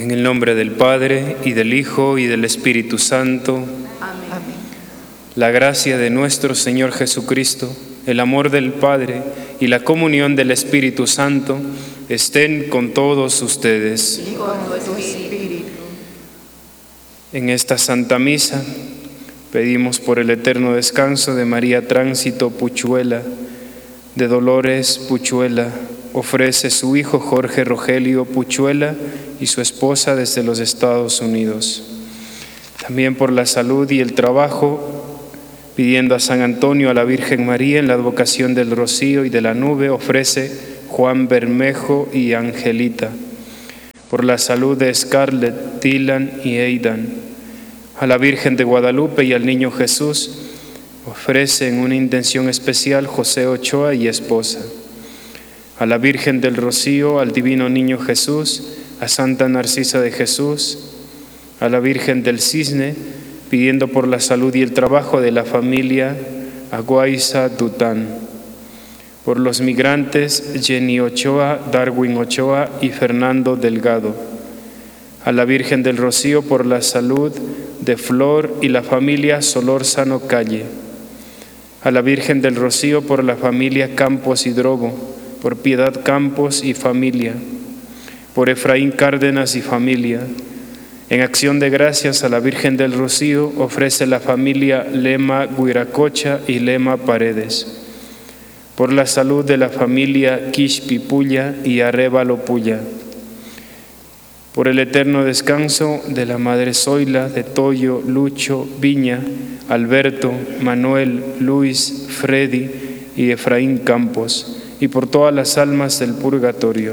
En el nombre del Padre, y del Hijo, y del Espíritu Santo. Amén. La gracia de nuestro Señor Jesucristo, el amor del Padre y la comunión del Espíritu Santo estén con todos ustedes. Y con tu espíritu. En esta Santa Misa pedimos por el eterno descanso de María Tránsito Puchuela, de Dolores Puchuela. Ofrece su hijo Jorge Rogelio Puchuela y su esposa desde los Estados Unidos. También por la salud y el trabajo, pidiendo a San Antonio, a la Virgen María, en la advocación del Rocío y de la Nube, ofrece Juan Bermejo y Angelita. Por la salud de Scarlett, Dylan y Aidan, a la Virgen de Guadalupe y al Niño Jesús, ofrece en una intención especial José Ochoa y esposa. A la Virgen del Rocío, al Divino Niño Jesús, a Santa Narcisa de Jesús, a la Virgen del Cisne, pidiendo por la salud y el trabajo de la familia Aguaiza Dután. Por los migrantes Jenny Ochoa, Darwin Ochoa y Fernando Delgado. A la Virgen del Rocío por la salud de Flor y la familia Solórzano Calle. A la Virgen del Rocío por la familia Campos y Drobo, por Piedad Campos y familia, por Efraín Cárdenas y familia. En acción de gracias a la Virgen del Rocío ofrece la familia Lema Guiracocha y Lema Paredes. Por la salud de la familia Quixpi Pulla y Arévalo Pulla. Por el eterno descanso de la Madre Zoila, de Toyo, Lucho, Viña, Alberto, Manuel, Luis, Freddy y Efraín Campos, y por todas las almas del purgatorio.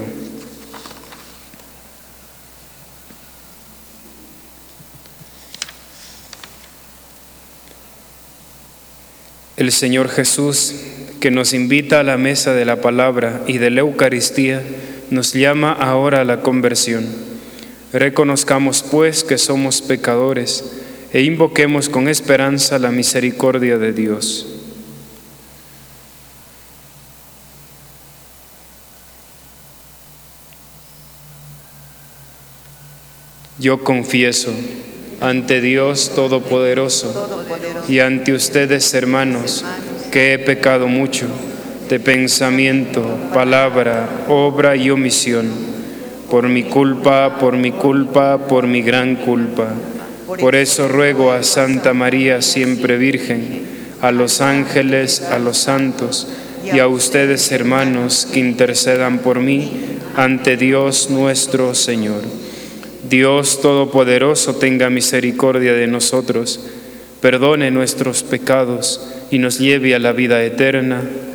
El Señor Jesús, que nos invita a la mesa de la palabra y de la Eucaristía, nos llama ahora a la conversión. Reconozcamos pues que somos pecadores e invoquemos con esperanza la misericordia de Dios. Yo confieso ante Dios Todopoderoso y ante ustedes, hermanos, que he pecado mucho de pensamiento, palabra, obra y omisión, por mi culpa, por mi gran culpa. Por eso ruego a Santa María, siempre Virgen, a los ángeles, a los santos y a ustedes, hermanos, que intercedan por mí ante Dios nuestro Señor. Dios Todopoderoso tenga misericordia de nosotros, perdone nuestros pecados y nos lleve a la vida eterna.